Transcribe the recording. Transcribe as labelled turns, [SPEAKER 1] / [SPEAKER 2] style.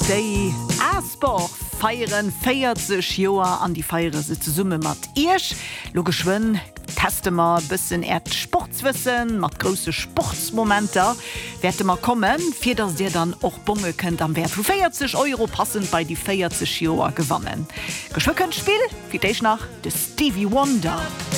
[SPEAKER 1] Day Asbach feieren 40 Joer an die Feiere se ze summe mat Isch. Logischwen teste mal bisssen Sportswissen, mat grosse Sportsmomenter. Werte mal kommen, fir dass dir dann och bunge könnt am Wert vu 40 Euro passend bei die 40 Joer gewannen. Geschwickenspiel, wie deich nach de Stevie Wonder.